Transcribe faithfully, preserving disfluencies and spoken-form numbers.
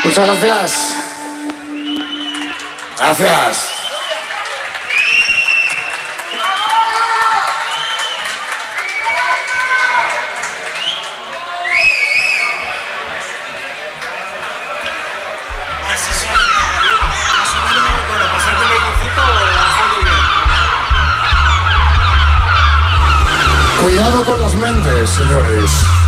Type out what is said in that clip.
Muchas gracias. Gracias. Cuidado con las mentes, señores.